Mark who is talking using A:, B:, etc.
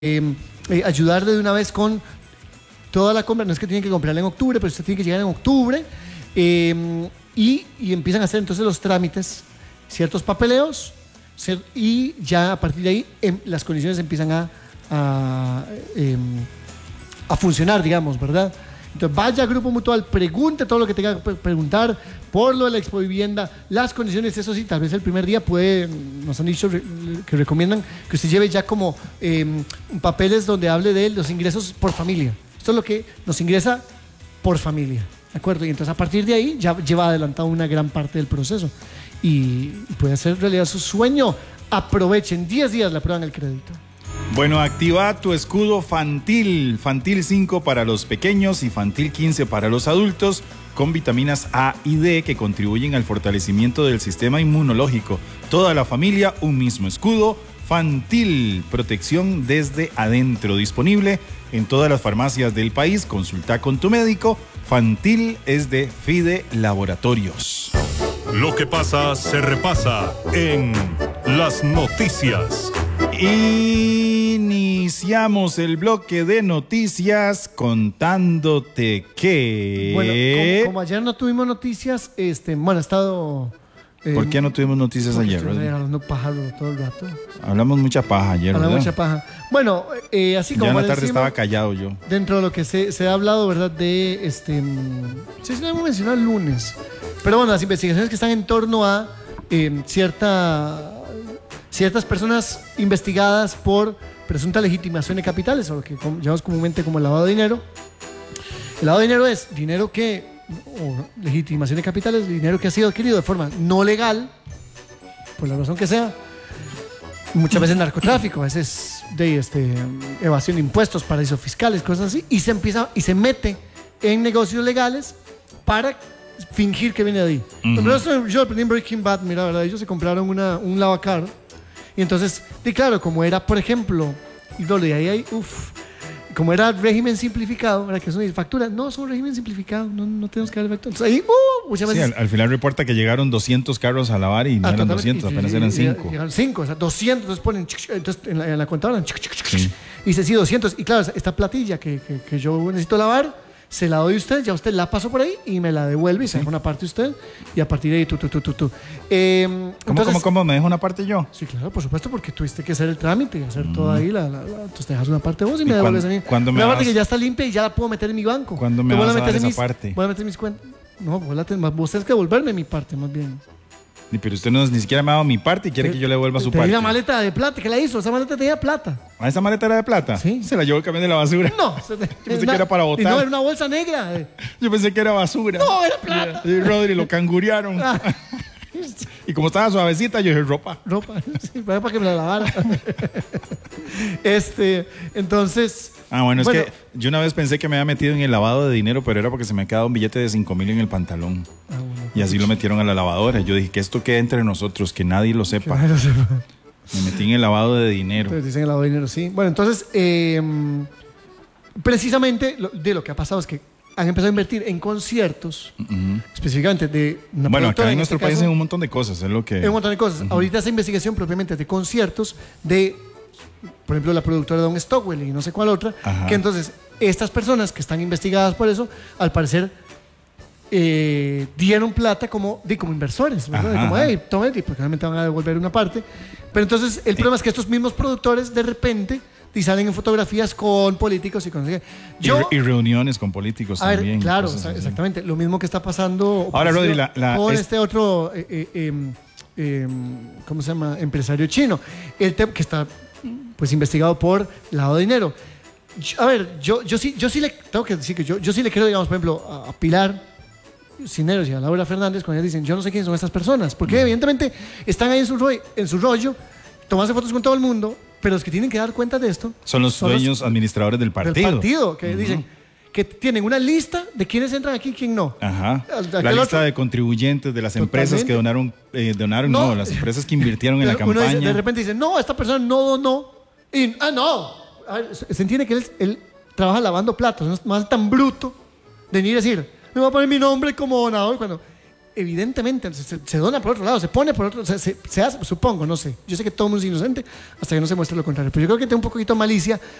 A: ayudarle de una vez con toda la compra. No es que tienen que comprarla en octubre, pero usted tiene que llegar en octubre y empiezan a hacer entonces los trámites, ciertos papeleos, y ya a partir de ahí las condiciones empiezan a funcionar, digamos, ¿verdad? Entonces vaya a Grupo Mutual, pregunte todo lo que tenga que preguntar por lo de la Expo Vivienda, las condiciones. Eso sí, tal vez el primer día nos han dicho que recomiendan que usted lleve ya como papeles donde hable de los ingresos por familia. Esto es lo que nos ingresa por familia, ¿de acuerdo? Y entonces a partir de ahí ya lleva adelantado una gran parte del proceso y puede hacer realidad su sueño. Aprovechen, 10 días le aprueban el crédito.
B: Bueno, activa tu escudo Fantil. Fantil 5 para los pequeños y Fantil 15 para los adultos, con vitaminas A y D que contribuyen al fortalecimiento del sistema inmunológico. Toda la familia, un mismo escudo. Fantil, protección desde adentro. Disponible en todas las farmacias del país. Consulta con tu médico. Fantil es de Fide Laboratorios.
C: Lo que pasa se repasa en las noticias.
B: Iniciamos el bloque de noticias contándote que...
A: Bueno, como ayer no tuvimos noticias, bueno, ha estado...
B: ¿Por qué no tuvimos noticias ayer, Rodri?
A: Hablando pájaro todo el rato.
B: Hablamos mucha paja ayer, ¿verdad?
A: Hablamos mucha paja. Bueno, así como...
B: Ya en la tarde estaba callado yo.
A: Dentro de lo que se ha hablado, ¿verdad? De sí, se lo hemos mencionado el lunes. Pero bueno, las investigaciones que están en torno a ciertas personas investigadas por presunta legitimación de capitales, o lo que llamamos comúnmente como el lavado de dinero. El lavado de dinero es dinero o legitimación de capitales, dinero que ha sido adquirido de forma no legal, por la razón que sea, muchas veces narcotráfico, a veces de evasión de impuestos, paraísos fiscales, cosas así, y se mete en negocios legales para fingir que viene de ahí. Uh-huh. Yo aprendí en Breaking Bad, mira, ¿verdad? Ellos se compraron un lavacar. Y entonces, claro, como era, por ejemplo, y de ahí como era régimen simplificado, ¿verdad? Que es una factura, no, es un régimen simplificado, no tenemos que dar factura. Entonces ahí, muchas veces...
B: Sí, al final reporta que llegaron 200 carros a lavar y no eran 200, apenas eran 5.
A: Llegaron 5, o sea, 200, entonces ponen, entonces en la contadora, sí. Y dice, sí, 200. Y claro, esta platilla que yo necesito lavar, se la doy a usted, ya usted la pasó por ahí y me la devuelve y se deja una parte usted y a partir de ahí tú.
B: ¿Cómo? ¿Me deja una parte yo?
A: Sí, claro, por supuesto, porque tuviste que hacer el trámite y hacer todo ahí, entonces te dejas una parte vos y me devuelves a mí. Una parte que ya está limpia y ya la puedo meter en mi banco.
B: ¿Cuándo me vas a dar esa parte?
A: Voy a meter mis cuentas. No, vos tenés que devolverme mi parte más bien.
B: Pero usted ni siquiera me ha dado mi parte y quiere que yo le devuelva su parte.
A: Tenía la maleta de plata, ¿qué la hizo? Esa maleta tenía plata.
B: ¿Ah, esa maleta era de plata?
A: Sí.
B: Se la llevó el camión de la basura.
A: No.
B: Yo pensé que era para botar.
A: No, era una bolsa negra.
B: Yo pensé que era basura.
A: No, era plata.
B: Y Rodri lo cangurearon. Y como estaba suavecita, yo dije ropa,
A: sí, para que me la lavara. Entonces...
B: bueno, es que yo una vez pensé que me había metido en el lavado de dinero, pero era porque se me ha quedado un billete de 5,000 en el pantalón. Y así lo metieron a la lavadora. Yo dije que esto quede entre nosotros, que nadie lo sepa. Me metí en el lavado de dinero.
A: Entonces dicen el lavado de dinero, sí. Bueno, entonces, precisamente lo que ha pasado es que han empezado a invertir en conciertos, específicamente de una
B: Bueno, acá en nuestro país
A: caso,
B: hay un montón de cosas, es lo que...
A: Hay un montón de cosas. Ahorita esa investigación propiamente de conciertos de, por ejemplo, la productora Don Stockwell y no sé cuál otra, que entonces estas personas que están investigadas por eso, al parecer dieron plata como inversores, ¿verdad? Como, tomen, y porque realmente van a devolver una parte. Pero entonces el problema es que estos mismos productores de repente y salen en fotografías con políticos y con...
B: y reuniones con políticos también.
A: Claro, exactamente. Lo mismo que está pasando
B: ahora, Rodri,
A: con este otro ¿cómo se llama? Empresario chino, que está pues investigado por lavado de dinero. Yo sí le tengo que decir que yo sí le creo, digamos, por ejemplo, a Pilar Cisneros y a Laura Fernández cuando ellas dicen, yo no sé quiénes son estas personas, porque evidentemente están ahí en su rollo, tomarse fotos con todo el mundo, pero los que tienen que dar cuenta de esto
B: son los dueños administradores del partido.
A: Que dicen que tienen una lista de quiénes entran aquí y quién no.
B: La lista de contribuyentes de las empresas que donaron, las empresas que invirtieron en la campaña.
A: Dice, de repente dicen, no, esta persona no donó. Se entiende que él trabaja lavando platos, no es tan bruto de ni decir, me voy a poner mi nombre como donador cuando evidentemente se dona por otro lado, se pone por otro, se hace, supongo, no sé. Yo sé que todo el mundo es inocente hasta que no se muestre lo contrario, pero yo creo que tiene un poquito de malicia